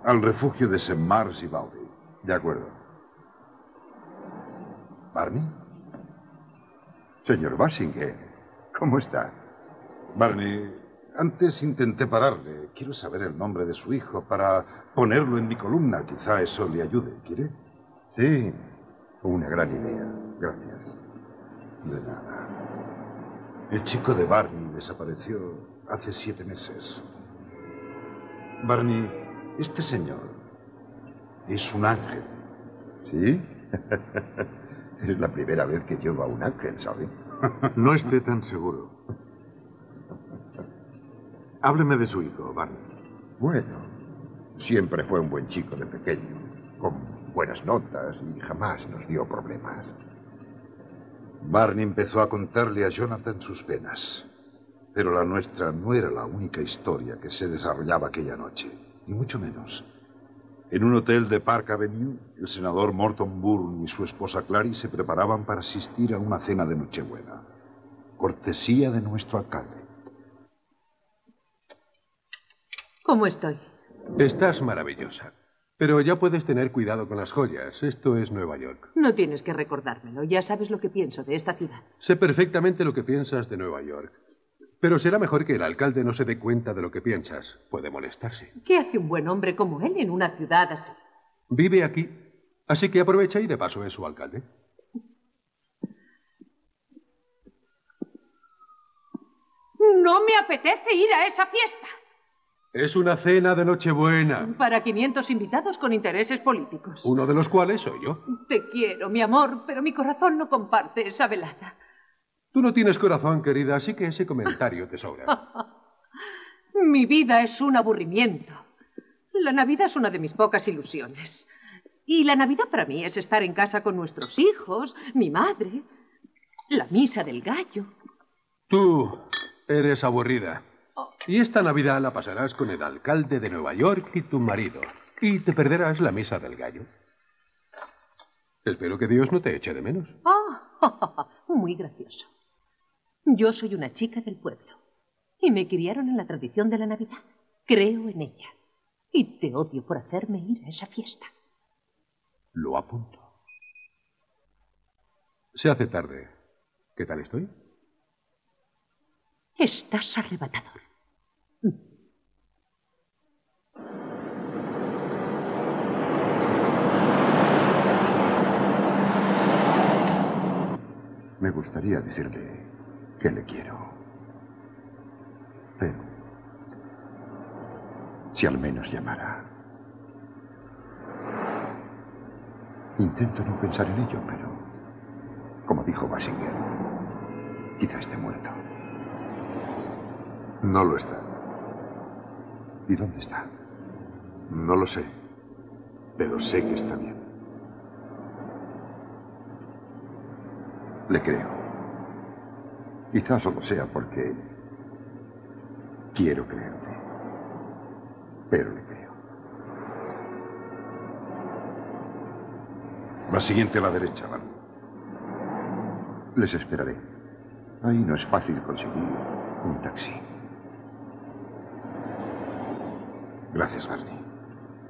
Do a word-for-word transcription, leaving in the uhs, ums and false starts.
Al refugio de Saint Mars y Baldy. De acuerdo. ¿Barney? Señor Basinger, ¿cómo está? Barney, antes intenté pararle. Quiero saber el nombre de su hijo para ponerlo en mi columna. Quizá eso le ayude. ¿Quiere? Sí, una gran idea. Gracias. De nada. El chico de Barney desapareció hace siete meses. Barney, este señor es un ángel. ¿Sí? Es la primera vez que llevo a un ángel, ¿sabe? No esté tan seguro. Hábleme de su hijo, Barney. Bueno, siempre fue un buen chico de pequeño, con buenas notas y jamás nos dio problemas. Barney empezó a contarle a Jonathan sus penas. Pero la nuestra no era la única historia que se desarrollaba aquella noche, ni mucho menos. En un hotel de Park Avenue, el senador Morton Bourne y su esposa Clary se preparaban para asistir a una cena de Nochebuena. Cortesía de nuestro alcalde. ¿Cómo estoy? Estás maravillosa. Pero ya puedes tener cuidado con las joyas. Esto es Nueva York. No tienes que recordármelo. Ya sabes lo que pienso de esta ciudad. Sé perfectamente lo que piensas de Nueva York. Pero será mejor que el alcalde no se dé cuenta de lo que piensas. Puede molestarse. ¿Qué hace un buen hombre como él en una ciudad así? Vive aquí. Así que aprovecha y de paso es su alcalde. No me apetece ir a esa fiesta. Es una cena de Nochebuena. Para quinientos invitados con intereses políticos. Uno de los cuales soy yo. Te quiero, mi amor, pero mi corazón no comparte esa velada. Tú no tienes corazón, querida, así que ese comentario te sobra. Mi vida es un aburrimiento. La Navidad es una de mis pocas ilusiones. Y la Navidad para mí es estar en casa con nuestros hijos, mi madre, la misa del gallo. Tú eres aburrida. Y esta Navidad la pasarás con el alcalde de Nueva York y tu marido. Y te perderás la misa del gallo. Espero que Dios no te eche de menos. Ah, muy gracioso. Yo soy una chica del pueblo. Y me criaron en la tradición de la Navidad. Creo en ella. Y te odio por hacerme ir a esa fiesta. Lo apunto. Se hace tarde. ¿Qué tal estoy? Estás arrebatador. Me gustaría decirle que le quiero. Pero si al menos llamara. Intento no pensar en ello, pero como dijo Basinger, quizá esté muerto. No lo está. ¿Y dónde está? No lo sé, pero sé que está bien. Le creo. Quizá solo sea porque quiero creerle. Pero le creo. La siguiente a la derecha, Van. Les esperaré. Ahí no es fácil conseguir un taxi. Gracias, Barney.